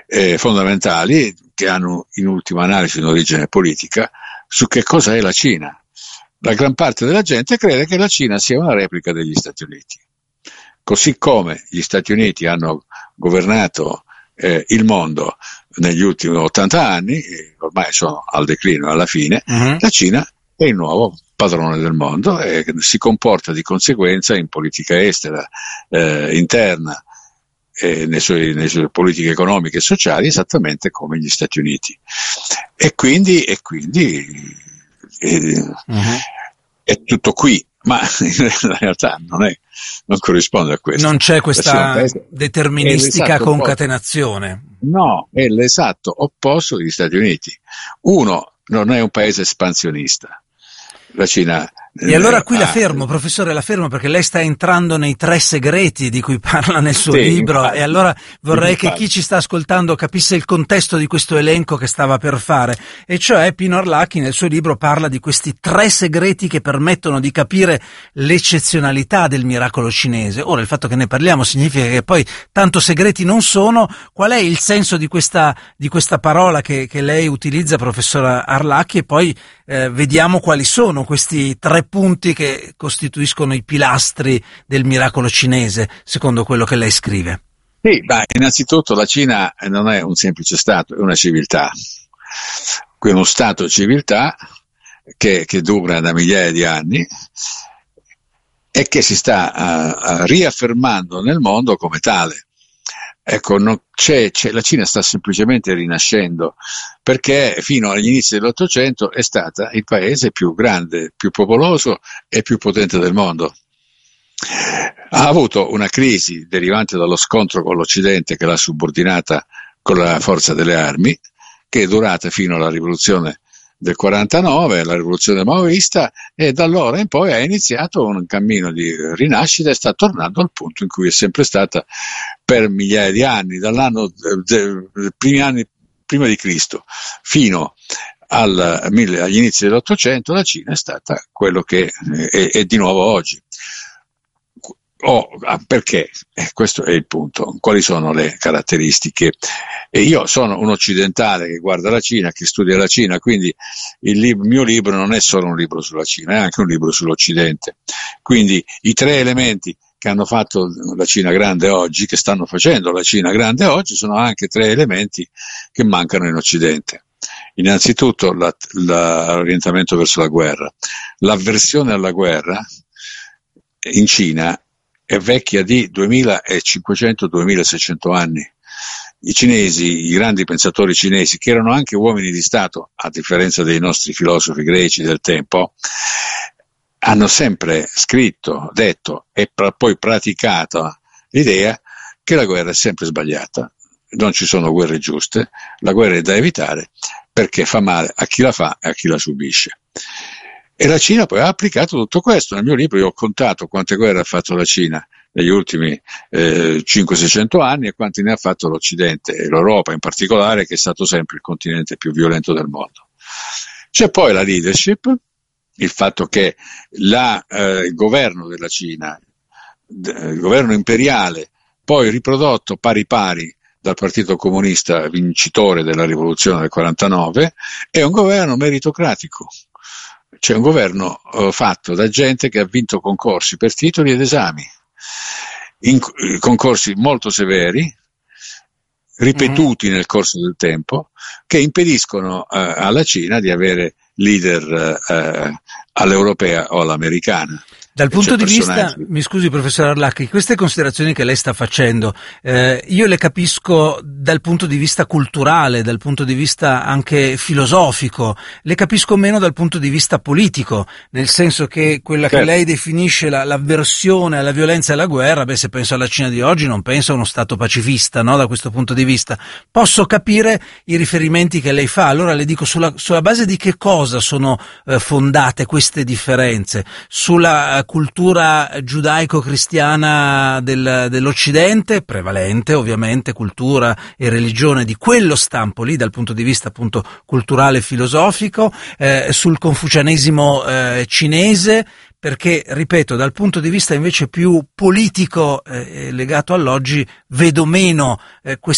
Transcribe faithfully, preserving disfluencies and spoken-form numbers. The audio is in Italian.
eh, fondamentali che hanno in ultima analisi un'origine politica su che cosa è la Cina. La gran parte della gente crede che la Cina sia una replica degli Stati Uniti. Così come gli Stati Uniti hanno governato eh, il mondo negli ultimi ottanta anni, ormai sono al declino alla fine, uh-huh. La Cina è il nuovo padrone del mondo e si comporta di conseguenza in politica estera, eh, interna, e nelle sue, nelle sue politiche economiche e sociali esattamente come gli Stati Uniti. E quindi, e quindi eh, uh-huh. è tutto qui. Ma in realtà non, è, non corrisponde a questo. Non c'è questa deterministica concatenazione. No, è l'esatto opposto degli Stati Uniti. Uno non è un paese espansionista. La Cina. E allora qui ah, la fermo, professore, la fermo perché lei sta entrando nei tre segreti di cui parla nel suo sì, libro infatti, e allora vorrei infatti. che chi ci sta ascoltando capisse il contesto di questo elenco che stava per fare, e cioè Pino Arlacchi nel suo libro parla di questi tre segreti che permettono di capire l'eccezionalità del miracolo cinese. Ora il fatto che ne parliamo significa che poi tanto segreti non sono. Qual è il senso di questa, di questa parola che, che lei utilizza, professor Arlacchi, e poi eh, vediamo quali sono questi tre punti che costituiscono i pilastri del miracolo cinese, secondo quello che lei scrive. Sì, beh, innanzitutto la Cina non è un semplice stato, è una civiltà. Qui è uno stato civiltà che, che dura da migliaia di anni e che si sta uh, uh, riaffermando nel mondo come tale. Ecco, non c'è, c'è, la Cina sta semplicemente rinascendo, perché fino agli inizi dell'Ottocento è stata il paese più grande, più popoloso e più potente del mondo. Ha avuto una crisi derivante dallo scontro con l'Occidente che l'ha subordinata con la forza delle armi, che è durata fino alla rivoluzione del quarantanove, la rivoluzione maoista, e da allora in poi ha iniziato un cammino di rinascita e sta tornando al punto in cui è sempre stata per migliaia di anni, dall'anno eh, primi anni prima di Cristo fino al, agli inizi dell'Ottocento. La Cina è stata quello che è, è di nuovo oggi. Oh, perché? Eh, questo è il punto. Quali sono le caratteristiche? E io sono un occidentale che guarda la Cina, che studia la Cina, quindi il lib- mio libro non è solo un libro sulla Cina, è anche un libro sull'Occidente. Quindi i tre elementi che hanno fatto la Cina grande oggi, che stanno facendo la Cina grande oggi, sono anche tre elementi che mancano in Occidente. Innanzitutto la, la, l'orientamento verso la guerra. L'avversione alla guerra in Cina è vecchia di duemilacinquecento duemilaseicento anni. I cinesi, i grandi pensatori cinesi, che erano anche uomini di Stato, a differenza dei nostri filosofi greci del tempo, hanno sempre scritto, detto e pra- poi praticato l'idea che la guerra è sempre sbagliata. Non ci sono guerre giuste, la guerra è da evitare perché fa male a chi la fa e a chi la subisce. E la Cina poi ha applicato tutto questo. Nel mio libro io ho contato quante guerre ha fatto la Cina negli ultimi eh, cinquecento seicento anni e quanti ne ha fatto l'Occidente e l'Europa in particolare, che è stato sempre il continente più violento del mondo. C'è poi la leadership, il fatto che la, eh, il governo della Cina, d- il governo imperiale, poi riprodotto pari pari dal Partito Comunista vincitore della rivoluzione del quarantanove, è un governo meritocratico. C'è un governo uh, fatto da gente che ha vinto concorsi per titoli ed esami, in, in concorsi molto severi, ripetuti mm-hmm. nel corso del tempo, che impediscono uh, alla Cina di avere leader uh, all'europea o all'americana. Dal punto di vista, mi scusi professor Arlacchi, queste considerazioni che lei sta facendo, eh, io le capisco dal punto di vista culturale, dal punto di vista anche filosofico, le capisco meno dal punto di vista politico, nel senso che quella certo. che lei definisce la, l'avversione alla violenza e alla guerra, beh, se penso alla Cina di oggi non penso a uno stato pacifista, no, da questo punto di vista. Posso capire i riferimenti che lei fa, allora le dico sulla, sulla base di che cosa sono eh, fondate queste differenze? Sulla cultura giudaico-cristiana del, dell'Occidente, prevalente ovviamente, cultura e religione di quello stampo lì dal punto di vista appunto culturale e filosofico, eh, sul confucianesimo eh, cinese, perché, ripeto, dal punto di vista invece più politico eh, legato all'oggi vedo meno eh,